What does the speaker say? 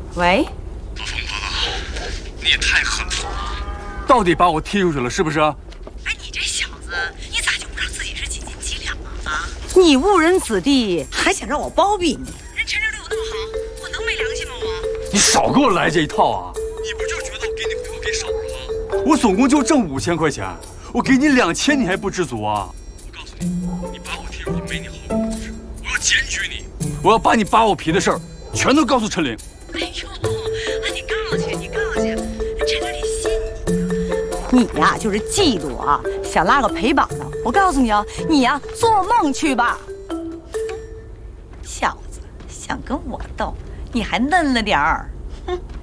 喂， 大疯子，你也太狠了， 到底把我踢出去了是不是？ 哎，你这小子，你咋就不知道自己是几斤几两啊？你误人子弟，还想让我包庇你？人陈志对我那么好，我能没良心吗我？ 你少给我来这一套啊！ 你不就觉得我给你回扣给少了吗？ 我总共就挣5000块钱，我给你2000，你还不知足啊？ 我告诉你，你把我踢出去没你好果子吃，我要检举你。 我要把你扒我皮的事儿全都告诉陈玲。 哎呦，你告去，你告去，陈志得信你。你呀，就是嫉妒啊，想拉个陪绑的。我告诉你啊，你呀，做梦去吧。小子，想跟我斗，你还嫩了点儿。哼。